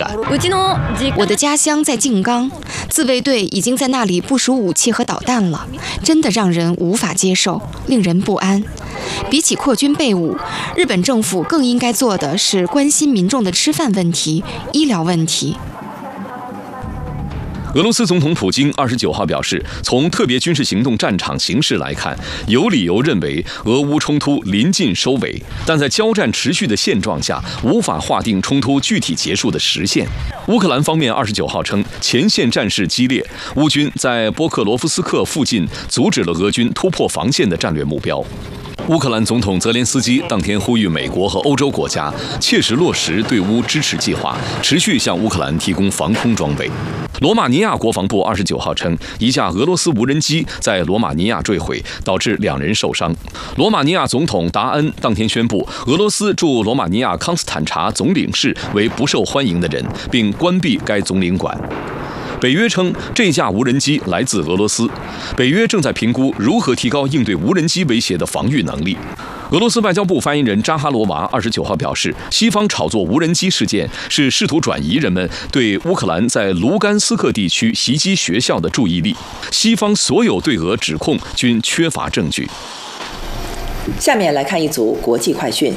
感。 我的家乡在静冈，自卫队已经在那里部署武器和导弹了，真的让人无法接受，令人不安。比起扩军备武，日本政府更应该做的是关心民众的吃饭问题、医疗问题。 俄罗斯总统普京29号表示，从特别军事行动战场形势来看，有理由认为俄乌冲突临近收尾，但在交战持续的现状下，无法划定冲突具体结束的时限。乌克兰方面29号称，前线战事激烈，乌军在波克罗夫斯克附近阻止了俄军突破防线的战略目标。乌克兰总统泽连斯基当天呼吁美国和欧洲国家切实落实对乌支持计划，持续向乌克兰提供防空装备。罗马尼亚国防部29号称，一架俄罗斯无人机在罗马尼亚坠毁，导致2人受伤。罗马尼亚总统达恩当天宣布，俄罗斯驻罗马尼亚康斯坦察总领事为不受欢迎的人，并关闭该总领馆。北约称，这架无人机来自俄罗斯。北约正在评估如何提高应对无人机威胁的防御能力。俄罗斯外交部发言人扎哈罗娃29号表示，西方炒作无人机事件是试图转移人们对乌克兰在卢甘斯克地区袭击学校的注意力。西方所有对俄指控均缺乏证据。 下面来看一组国际快讯。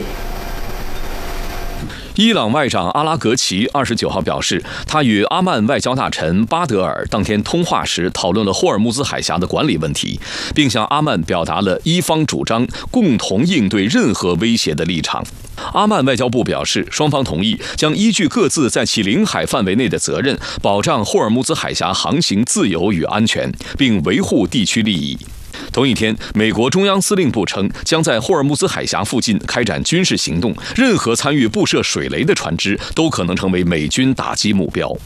伊朗外长阿拉格齐29号表示，他与阿曼外交大臣巴德尔当天通话时讨论了霍尔木兹海峡的管理问题，并向阿曼表达了伊方主张共同应对任何威胁的立场。阿曼外交部表示，双方同意将依据各自在其领海范围内的责任，保障霍尔木兹海峡航行自由与安全，并维护地区利益。同一天，美国中央司令部称，将在霍尔木兹海峡附近开展军事行动，任何参与布设水雷的船只都可能成为美军打击目标。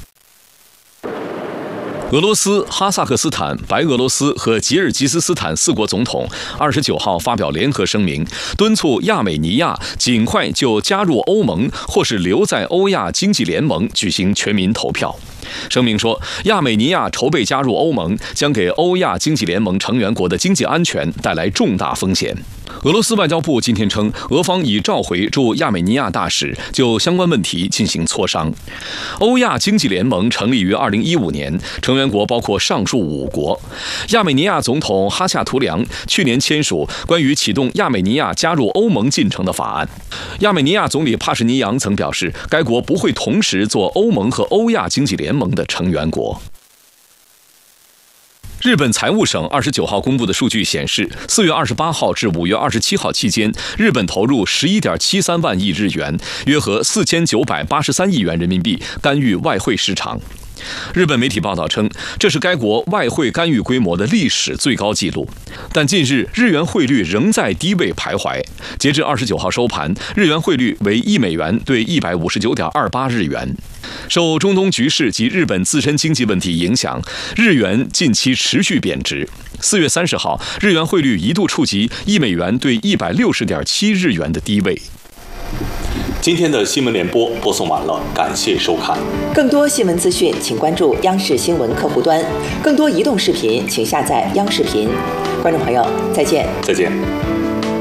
俄罗斯、哈萨克斯坦、白俄罗斯和吉尔吉斯斯坦4国总统29号发表联合声明，敦促亚美尼亚尽快就加入欧盟或是留在欧亚经济联盟举行全民投票。声明说，亚美尼亚筹备加入欧盟将给欧亚经济联盟成员国的经济安全带来重大风险。俄罗斯外交部今天称，俄方已召回驻亚美尼亚大使，就相关问题进行磋商。欧亚经济联盟成立于2015年，成员国包括上述5国。亚美尼亚总统哈夏图良去年签署关于启动亚美尼亚加入欧盟进程的法案。亚美尼亚总理帕什尼扬曾表示，该国不会同时做欧盟和欧亚经济联盟的成员国。日本财务省29号公布的数据显示，4月28号至5月27号期间，日本投入11.73万亿日元，约合4983亿元人民币干预外汇市场。日本媒体报道称，这是该国外汇干预规模的历史最高纪录。但近日日元汇率仍在低位徘徊，截至29号收盘，日元汇率为1美元兑159.28日元。受中东局势及日本自身经济问题影响，日元近期持续贬值。4月30号，日元汇率一度触及1美元兑160.7日元的低位。今天的新闻联播播送完了，感谢收看。 更多新闻资讯，请关注央视新闻客户端；更多移动视频，请下载央视频。观众朋友，再见。 再见。